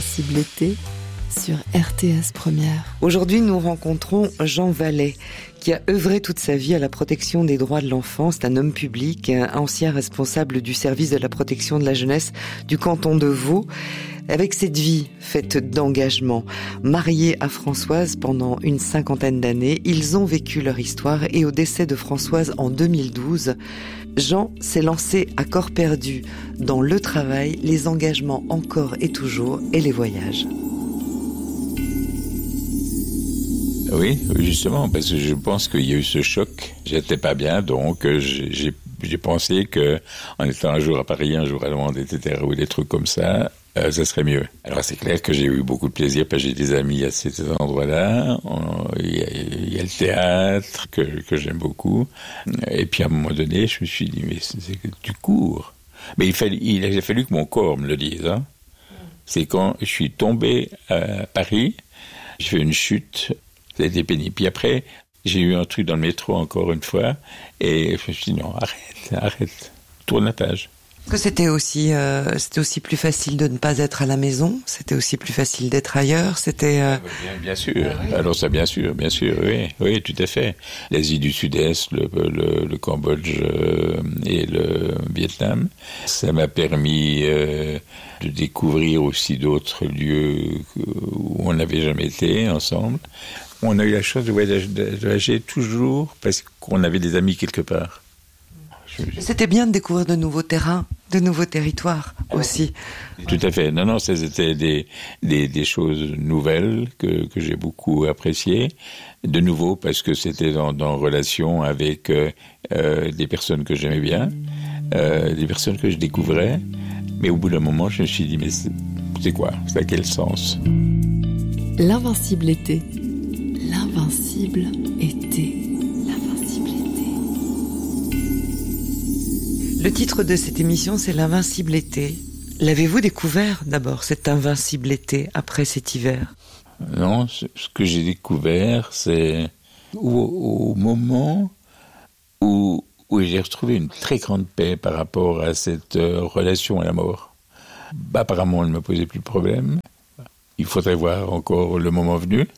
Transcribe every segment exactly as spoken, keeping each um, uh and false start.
L'Invincible été sur R T S Première. Aujourd'hui, nous rencontrons Jean Vallet, qui a œuvré toute sa vie à la protection des droits de l'enfant. C'est un homme public, un ancien responsable du service de la protection de la jeunesse du canton de Vaud. Avec cette vie faite d'engagement, mariés à Françoise pendant une cinquantaine d'années, ils ont vécu leur histoire et au décès de Françoise en deux mille douze, Jean s'est lancé à corps perdu dans le travail, les engagements encore et toujours et les voyages. Oui, justement, parce que je pense qu'il y a eu ce choc. J'étais pas bien, donc j'ai, j'ai, j'ai pensé que en étant un jour à Paris, un jour à Londres, et cetera, ou des trucs comme ça, euh, ça serait mieux. Alors c'est clair que j'ai eu beaucoup de plaisir, parce que j'ai des amis à cet endroit-là. Il y, y, y a le théâtre que, que j'aime beaucoup. Et puis à un moment donné, je me suis dit, mais c'est, c'est que tu cours. Mais il, fallait, il a fallu que mon corps me le dise. Hein. C'est quand je suis tombé à Paris, j'ai fait une chute. Ça a été pénible. Puis après, j'ai eu un truc dans le métro encore une fois, et je me suis dit non, arrête, arrête, tourne la page. Que c'était aussi, euh, c'était aussi plus facile de ne pas être à la maison. C'était aussi plus facile d'être ailleurs. C'était. Euh... Bien, bien sûr. Ah, oui. Alors ça, bien sûr, bien sûr, oui, oui, tout à fait. L'Asie du Sud-Est, le, le, le Cambodge euh, et le Vietnam, ça m'a permis euh, de découvrir aussi d'autres lieux où on n'avait jamais été ensemble. On a eu la chance de voyager, de voyager toujours parce qu'on avait des amis quelque part. Je... C'était bien de découvrir de nouveaux terrains, de nouveaux territoires aussi. Tout à fait. Non, non, c'était des, des, des choses nouvelles que, que j'ai beaucoup appréciées. De nouveau, parce que c'était dans, dans relation avec euh, euh, des personnes que j'aimais bien, euh, des personnes que je découvrais. Mais au bout d'un moment, je me suis dit, mais c'est, c'est quoi ? Ça a quel sens ? L'Invincible été. L'Invincible été. L'Invincible été. Le titre de cette émission, c'est L'Invincible été. L'avez-vous découvert d'abord, cet invincible été, après cet hiver ? Non, ce que j'ai découvert, c'est au, au moment où, où j'ai retrouvé une très grande paix par rapport à cette euh, relation à la mort. Bah, apparemment, elle ne me posait plus de problème. Il faudrait voir encore le moment venu.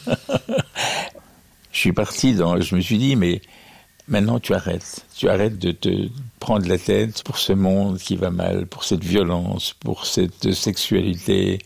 Je suis parti dans, je me suis dit, mais maintenant tu arrêtes, tu arrêtes de te prendre la tête pour ce monde qui va mal, pour cette violence, pour cette sexualité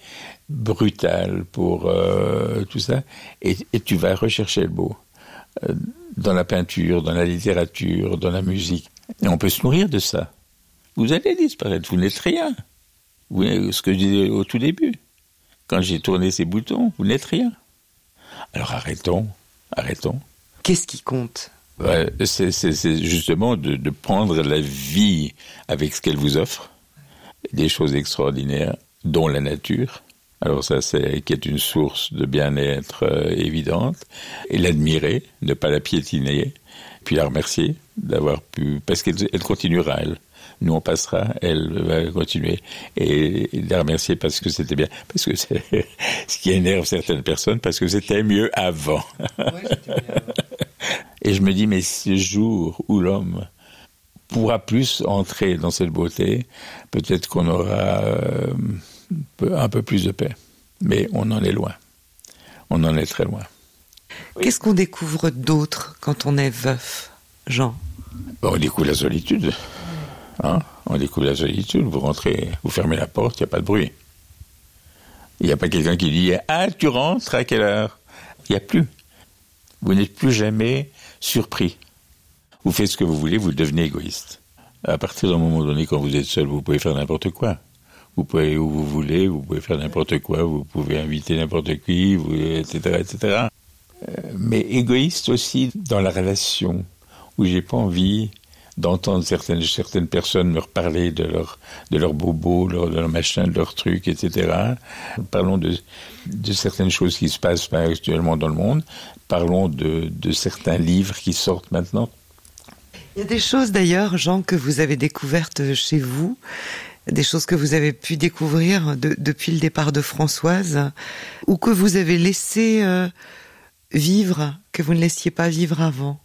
brutale, pour euh, tout ça, et, et tu vas rechercher le beau euh, dans la peinture, dans la littérature, dans la musique. Et on peut se nourrir de ça. Vous allez disparaître, vous n'êtes rien. Vous, ce que je disais au tout début, quand j'ai tourné ces boutons, vous n'êtes rien. Alors arrêtons, arrêtons. Qu'est-ce qui compte ? Ouais, c'est, c'est, c'est justement de, de prendre la vie avec ce qu'elle vous offre, des choses extraordinaires, dont la nature. Alors ça, c'est qui est une source de bien-être euh, évidente, et l'admirer, ne pas la piétiner, puis la remercier d'avoir pu, parce qu'elle elle continuera, elle. Nous, on passera, elle va continuer. Et la remercier parce que c'était bien. Parce que c'est ce qui énerve certaines personnes, parce que c'était mieux avant. Oui, c'était mieux avant. Et je me dis, mais ce jour où l'homme pourra plus entrer dans cette beauté, peut-être qu'on aura euh, un peu plus de paix. Mais on en est loin. On en est très loin. Qu'est-ce qu'on découvre d'autre quand on est veuf, Jean ? On découvre la solitude. Hein, on découvre la solitude, vous rentrez, vous fermez la porte, il n'y a pas de bruit. Il n'y a pas quelqu'un qui dit « Ah, tu rentres à quelle heure ?» Il n'y a plus. Vous n'êtes plus jamais surpris. Vous faites ce que vous voulez, vous devenez égoïste. À partir d'un moment donné, quand vous êtes seul, vous pouvez faire n'importe quoi. Vous pouvez aller où vous voulez, vous pouvez faire n'importe quoi, vous pouvez inviter n'importe qui, vous, et cetera, et cetera. Euh, mais égoïste aussi dans la relation, où j'ai pas envie d'entendre certaines, certaines personnes me reparler de leur, de leur bobo, leur, de leur machin, de leurs trucs, et cetera. Parlons de, de certaines choses qui se passent actuellement dans le monde. Parlons de, de certains livres qui sortent maintenant. Il y a des choses d'ailleurs, Jean, que vous avez découvertes chez vous, des choses que vous avez pu découvrir de, depuis le départ de Françoise, ou que vous avez laissé euh, vivre, que vous ne laissiez pas vivre avant.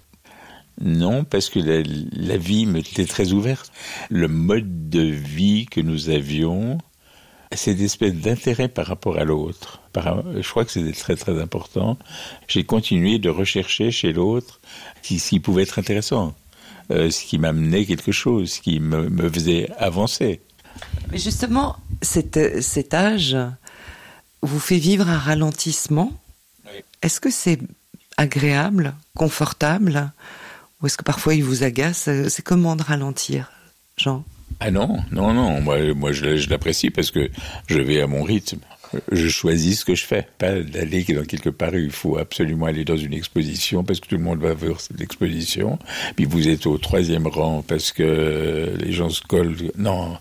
Non, parce que la, la vie m'était très ouverte. Le mode de vie que nous avions cette espèce d'intérêt par rapport à l'autre. Par, je crois que c'était très très important. J'ai continué de rechercher chez l'autre ce qui pouvait être intéressant, euh, ce qui m'amenait quelque chose, ce qui me, me faisait avancer. Mais justement, cet, cet âge vous fait vivre un ralentissement. Oui. Est-ce que c'est agréable, confortable, ou est-ce que parfois il vous agace? C'est comment de ralentir, Jean? Ah non, non, non, moi, moi je, je l'apprécie parce que je vais à mon rythme. Je choisis ce que je fais, pas d'aller dans quelque part où il faut absolument aller dans une exposition parce que tout le monde va voir cette exposition. Puis vous êtes au troisième rang parce que les gens se collent. Non,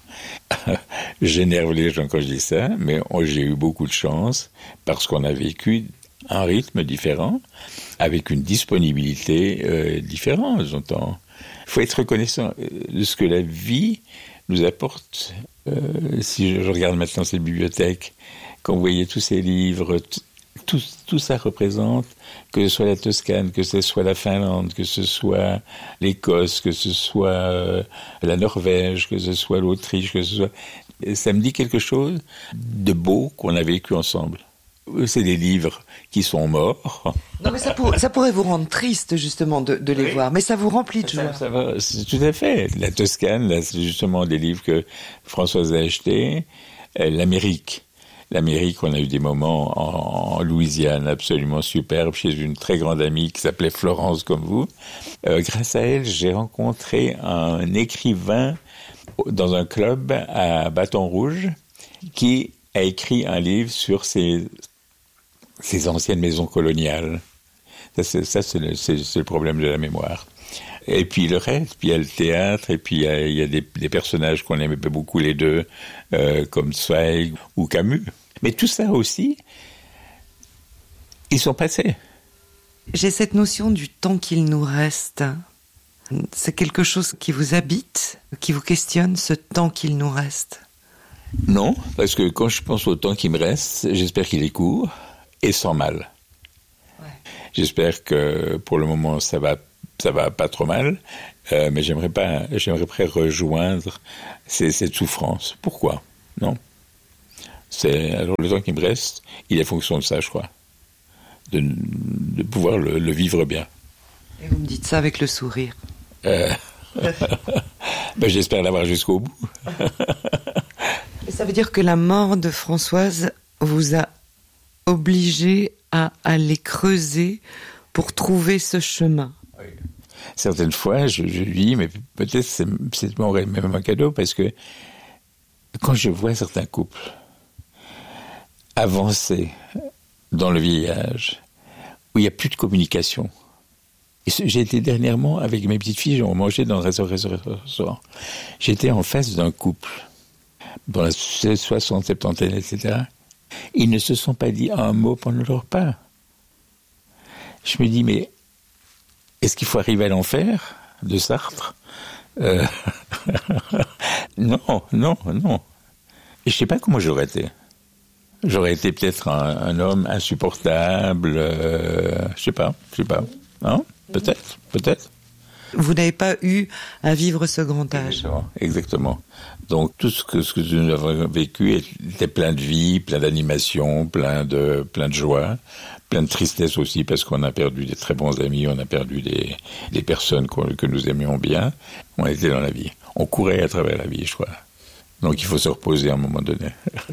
j'énerve les gens quand je dis ça, mais j'ai eu beaucoup de chance parce qu'on a vécu un rythme différent avec une disponibilité euh, différente, j'entends. Il faut être reconnaissant de ce que la vie nous apporte. Euh, si je regarde maintenant ces bibliothèques, quand vous voyez tous ces livres, tout, tout ça représente, que ce soit la Toscane, que ce soit la Finlande, que ce soit l'Écosse, que ce soit euh, la Norvège, que ce soit l'Autriche, que ce soit... Ça me dit quelque chose de beau qu'on a vécu ensemble. C'est des livres qui sont morts. Non, mais ça, pour, ça pourrait vous rendre triste, justement, de, de les oui. voir. Mais ça vous remplit de joie. Ça, ça va, c'est tout à fait. La Toscane, là, c'est justement des livres que Françoise a achetés. Euh, L'Amérique. L'Amérique, on a eu des moments en, en Louisiane absolument superbes chez une très grande amie qui s'appelait Florence, comme vous. Euh, grâce à elle, j'ai rencontré un écrivain dans un club à Bâton Rouge qui a écrit un livre sur ses... ces anciennes maisons coloniales. Ça, c'est, ça, c'est, le, c'est, c'est le problème de la mémoire. Et puis le reste, puis il y a le théâtre, et puis il y a, il y a des, des personnages qu'on aimait beaucoup les deux, euh, comme Zweig ou Camus. Mais tout ça aussi, ils sont passés. J'ai cette notion du temps qu'il nous reste. C'est quelque chose qui vous habite, qui vous questionne, ce temps qu'il nous reste? Non, parce que quand je pense au temps qui me reste, j'espère qu'il est court. Et sans mal. Ouais. J'espère que pour le moment ça va, ça va pas trop mal, euh, mais j'aimerais pas, j'aimerais pas rejoindre ces, cette souffrance. Pourquoi? Non. C'est alors le temps qui me reste, il est fonction de ça, je crois, de, de pouvoir le, le vivre bien. Et vous me dites ça avec le sourire. Euh, ben, j'espère l'avoir jusqu'au bout. Et ça veut dire que la mort de Françoise vous a obligé à aller creuser pour trouver ce chemin. Oui. Certaines fois, je, je lui dis, mais peut-être c'est, c'est même un cadeau, parce que quand je vois certains couples avancer dans le vieillage, où il n'y a plus de communication. Et j'ai été dernièrement avec mes petites filles, on mangeait dans un restaurant. J'étais en face d'un couple, dans la soixante, septantaine, et cetera. Ils ne se sont pas dit un mot pendant leur repas. Je me dis, mais est-ce qu'il faut arriver à l'enfer de Sartre? euh... Non, non, non. Et je ne sais pas comment j'aurais été. J'aurais été peut-être un, un homme insupportable. Euh... Je ne sais pas, je ne sais pas. Hein? Peut-être, peut-être. Vous n'avez pas eu à vivre ce grand âge. Exactement, exactement. Donc tout ce que, ce que nous avons vécu était plein de vie, plein d'animation, plein de, plein de joie, plein de tristesse aussi, parce qu'on a perdu des très bons amis, on a perdu des, des personnes que nous aimions bien. On était dans la vie. On courait à travers la vie, je crois. Donc il faut se reposer à un moment donné.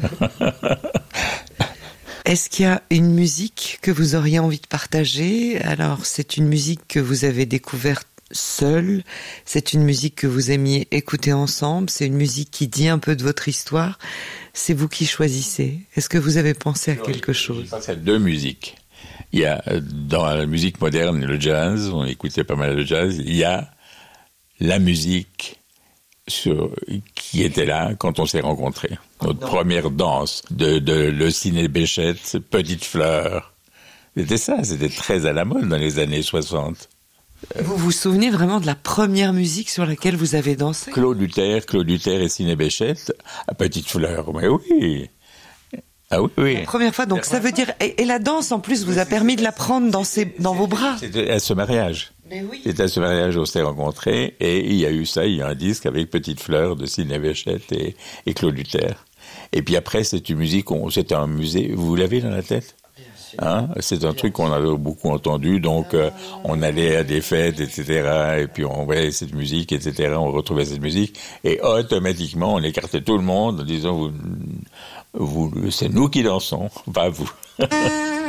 Est-ce qu'il y a une musique que vous auriez envie de partager? Alors c'est une musique que vous avez découverte seul, c'est une musique que vous aimiez écouter ensemble, c'est une musique qui dit un peu de votre histoire, c'est vous qui choisissez. Est-ce que vous avez pensé à quelque chose? Je pense à deux musiques. Il y a, dans la musique moderne, le jazz, on écoutait pas mal de jazz, il y a la musique sur, qui était là quand on s'est rencontrés. Notre non. première danse de, de Le Ciné Béchette, Petite Fleur. C'était ça, c'était très à la mode dans les années soixante. Vous vous souvenez vraiment de la première musique sur laquelle vous avez dansé? Claude Luther, Claude Luther et Ciné Béchette, à Petite Fleur. Mais oui. Ah oui, oui. La première fois, donc ça veut dire... Et, et la danse, en plus, vous a permis de la prendre dans, ses, dans vos bras. C'était à ce mariage. Mais oui. C'était à ce mariage où on s'est rencontrés, et il y a eu ça, il y a un disque avec Petite Fleur de Ciné Béchette et, et Claude Luther. Et puis après, c'est une musique, on, c'est un musée, vous l'avez dans la tête? Hein, c'est un truc qu'on avait beaucoup entendu, donc euh, on allait à des fêtes, et cetera. Et puis on voyait cette musique, et cetera. On retrouvait cette musique et automatiquement on écartait tout le monde en disant vous, vous, c'est nous qui dansons, pas vous.